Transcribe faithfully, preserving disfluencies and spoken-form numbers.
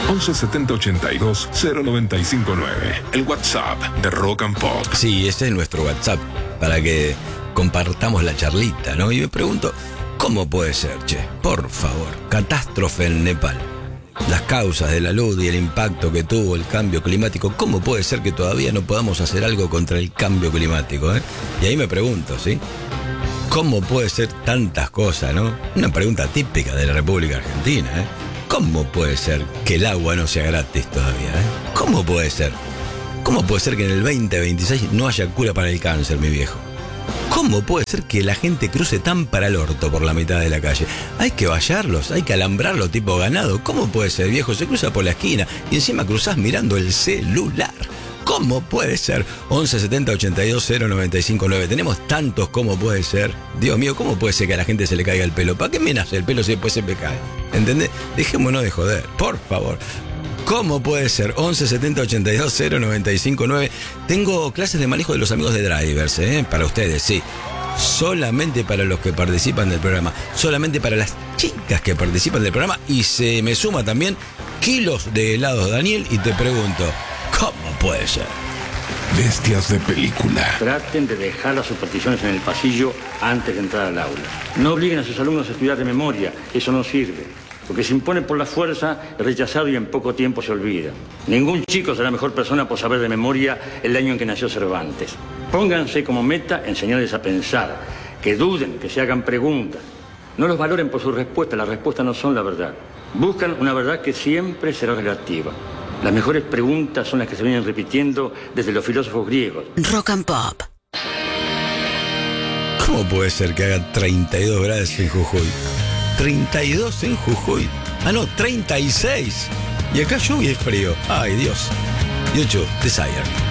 once setenta ochenta y dos cero noventa y cinco nueve. El WhatsApp de Rock and Pop. Sí, ese es nuestro WhatsApp, para que compartamos la charlita, ¿no? Y me pregunto, ¿cómo puede ser, che? Por favor, catástrofe en Nepal. Las causas de la luz y el impacto que tuvo el cambio climático, ¿cómo puede ser que todavía no podamos hacer algo contra el cambio climático, eh? Y ahí me pregunto, ¿sí? ¿Cómo puede ser tantas cosas, no? Una pregunta típica de la República Argentina, ¿eh? ¿Cómo puede ser que el agua no sea gratis todavía, eh? ¿Cómo puede ser? ¿Cómo puede ser que en el veinte veintiséis no haya cura para el cáncer, mi viejo? ¿Cómo puede ser que la gente cruce tan para el orto por la mitad de la calle? Hay que vallarlos, hay que alambrarlo tipo ganado. ¿Cómo puede ser, viejo? Se cruza por la esquina y encima cruzás mirando el celular. ¿Cómo puede ser? once setenta ochenta y dos cero noventa y cinco nueve. Tenemos tantos ¿cómo puede ser? Dios mío, ¿cómo puede ser que a la gente se le caiga el pelo? ¿Para qué me nace el pelo si después se me cae? ¿Entendés? Dejémonos de joder, por favor. ¿Cómo puede ser? once setenta ochenta y dos cero noventa y cinco nueve. Tengo clases de manejo de los amigos de Drivers, ¿eh? Para ustedes, sí. Solamente para los que participan del programa. Solamente para las chicas que participan del programa. Y se me suma también kilos de helados, Daniel. Y te pregunto, ¿cómo puede ser? Bestias de película. Traten de dejar las supersticiones en el pasillo antes de entrar al aula. No obliguen a sus alumnos a estudiar de memoria. Eso no sirve. Porque se impone por la fuerza, es rechazado y en poco tiempo se olvida. Ningún chico será mejor persona por saber de memoria el año en que nació Cervantes. Pónganse como meta enseñarles a pensar, que duden, que se hagan preguntas. No los valoren por sus respuestas, las respuestas no son la verdad. Buscan una verdad que siempre será relativa. Las mejores preguntas son las que se vienen repitiendo desde los filósofos griegos. Rock and Pop. ¿Cómo puede ser que haga treinta y dos grados en Jujuy? treinta y dos en Jujuy. Ah, no, treinta y seis. Y acá lluvia y frío. Ay, Dios. Y ocho, Desire.